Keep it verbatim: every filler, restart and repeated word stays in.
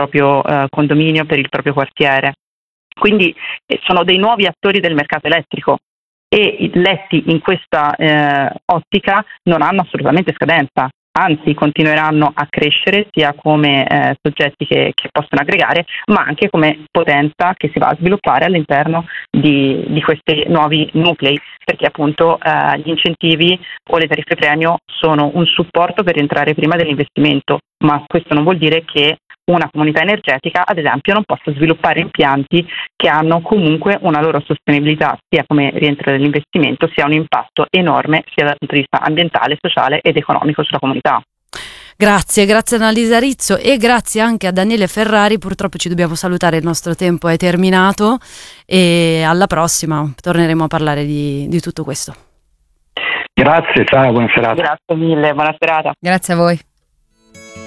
proprio eh, condominio, per il proprio quartiere. Quindi eh, sono dei nuovi attori del mercato elettrico e letti in questa eh, ottica non hanno assolutamente scadenza, anzi continueranno a crescere sia come eh, soggetti che, che possono aggregare, ma anche come potenza che si va a sviluppare all'interno di, di questi nuovi nuclei, perché appunto eh, gli incentivi o le tariffe premio sono un supporto per entrare prima dell'investimento, ma questo non vuol dire che una comunità energetica, ad esempio, non possa sviluppare impianti che hanno comunque una loro sostenibilità, sia come rientro dell'investimento, sia un impatto enorme sia dal punto di vista ambientale, sociale ed economico sulla comunità. Grazie, grazie ad Annalisa Rizzo e grazie anche a Daniele Ferrari. Purtroppo ci dobbiamo salutare, il nostro tempo è terminato e alla prossima torneremo a parlare di, di tutto questo. Grazie, ciao, buona serata. Grazie mille, buona serata. Grazie a voi.